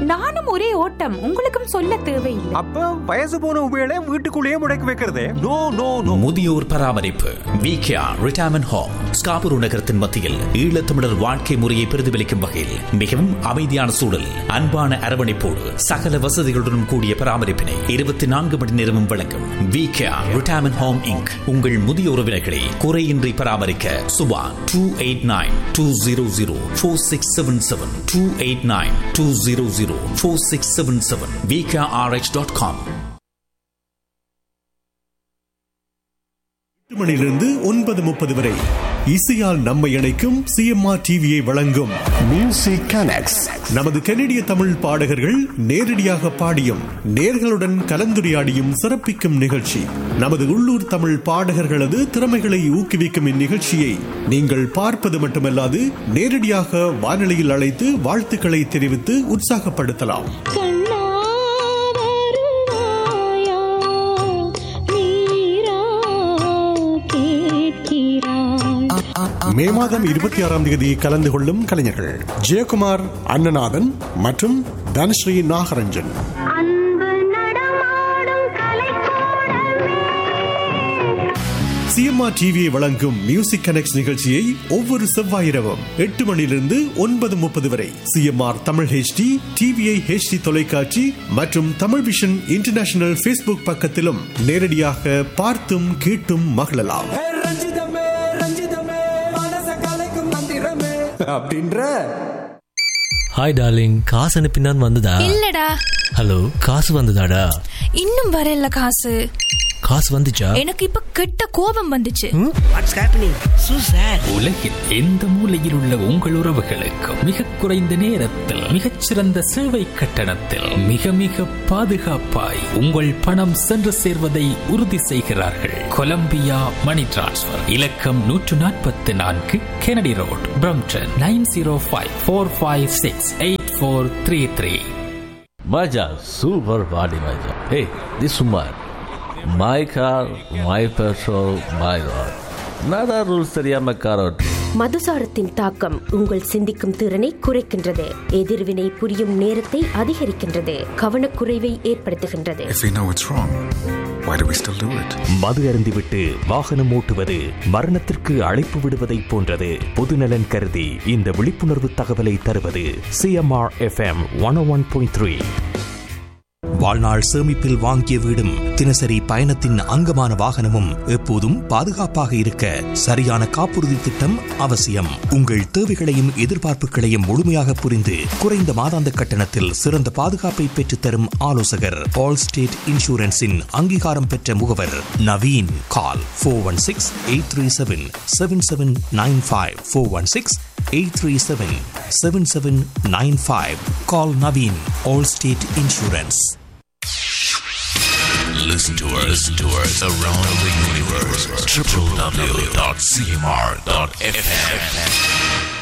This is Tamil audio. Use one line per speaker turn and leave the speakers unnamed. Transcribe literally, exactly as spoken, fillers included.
நானும் ஒரே ஓட்டம். உங்களுக்கும் சொல்ல தேவையில்லை.
அப்ப வயசு போன உபயோக வீட்டுக்குள்ளேயே முடக்கி வைக்கிறதே. No no no.
முதியோர் பராமரிப்பு விகேஆர் ரிட்டையர்மெண்ட் ஹோம் ஸ்காபுரு நகரத்தின் மத்தியில் ஈழத்தமிழர் வாழ்க்கை முறையை பிரதிபலிக்கும் வகையில் மிகவும் அமைதியான சூழல், அன்பான அரவணைப்போடு சகல வசதிகளுடன் கூடிய பராமரிப்பினை இருபத்தி நான்கு மணி நேரமும் வழங்கும் விகேஆர் ரிட்டையர்மெண்ட் ஹோம் இன்க். உங்கள் முதிய உறவினர்களை குறையின்றி பராமரிக்க Subha two eight nine two zero zero four six seven seven two eight nine two zero zero four six seven seven V K R H dot com.
எட்டு மணியிலிருந்து ஒன்பது முப்பது வரை இசையால் நம்மை இணைக்கும் சிஎம்ஆர் டிவியை வழங்கும் மியூசிக் கனெக்ட்ஸ். நமது கனடிய தமிழ் பாடகர்கள் நேரடியாக பாடியும் நேர்களுடன் கலந்துரையாடியும் சிறப்பிக்கும் நிகழ்ச்சி. நமது உள்ளூர் தமிழ் பாடகர்களது திறமைகளை ஊக்குவிக்கும் இந்நிகழ்ச்சியை நீங்கள் பார்ப்பது மட்டுமல்லாது நேரடியாக வானொலியில் அழைத்து வாழ்த்துக்களை தெரிவித்து உற்சாகப்படுத்தலாம். மே மாதம் இருபத்தி ஆறாம் தேதி கலந்து கொள்ளும் கலைஞர்கள் ஜெயக்குமார், அண்ணநாதன் மற்றும் தனஸ்ரீ நாகரஞ்சன். சிஎம்ஆர் டிவியை வழங்கும் மியூசிக் கனெக்ட்ஸ் நிகழ்ச்சியை ஒவ்வொரு செவ்வாய் இரவும் எட்டு மணியிலிருந்து ஒன்பது முப்பது வரை CMR Tamil HD, TVI HD தொலைக்காட்சி மற்றும் தமிழ் விஷன் இன்டர்நேஷனல் ஃபேஸ்புக் பக்கத்திலும் நேரடியாக பார்த்தும் கேட்டும் மகிழலாம். அப்படின்ற
ஹாய் டார்லிங், காசு அனுப்பினான் வந்ததா?
இல்லடா.
ஹலோ, காசு வந்ததாடா?
இன்னும் வரல. காசு
காசு வந்துச்சா?
எனக்கு இப்ப கெட்ட கோபம் வந்துச்சு.
What's happening? So sad.
உலகில் எந்த மூலையில் உள்ள உங்கள் உறவுகளுக்கு மிக குறைந்த நேரத்தில் மிகச்சிறந்த சேவை கட்டணத்தில் மிக மிக பாதுகாப்பாய் உங்கள் பணம் சென்று சேர்வதை உறுதி செய்கிறார்கள். கொலம்பியா மணி டிரான்ஸ்ஃபர். இலக்கம் நூற்று நாற்பத்தி நான்கு Kennedy road, Brampton nine zero five four five six eight four three three.
மஜா சூப்பர் பாடி மஜா. ஹே திஸ் சுமார் my car, my petrol, my road. நாடா ரூல்ஸ் தெரியாம கார் ஓட்டு.
மதுசாரத்தின் தாக்கம் உங்கள் சிந்திக்கும் திறனை குறைக்கின்றது, எதிர்வினை புரியும் நேரத்தை அதிகரிக்கின்றது, கவனக்குறைவை ஏற்படுத்துகின்றது.
If we know it's wrong, why do we still do it?
மது அருந்திவிட்டு வாகனம் ஓட்டுவது மரணத்திற்கு அழைப்பு விடுவதை போன்றது. பொதுநலன் கருதி இந்த விழிப்புணர்வு தகவலை தருவது CMR FM one one point three.
வாழ்நாள் சேமிப்பில் வாங்கிய வீடும் தினசரி பயணத்தின் அங்கமான வாகனமும் எப்போதும் பாதுகாப்பாக இருக்க சரியான காப்புறுதி திட்டம் அவசியம். உங்கள் தேவைகளையும் எதிர்பார்ப்புகளையும் முழுமையாக புரிந்து குறைந்த மாதாந்த கட்டணத்தில் சிறந்த பாதுகாப்பை பெற்றுத்தரும் ஆலோசகர் ஆல் ஸ்டேட் இன்சூரன்ஸின் அங்கீகாரம் பெற்ற முகவர் Naveen. Call four one six eight three seven seven seven nine five four one six eight three seven seven seven nine five. Call Naveen, Allstate Insurance.
Listen to us, listen to us around the universe. w w w dot c m r dot f m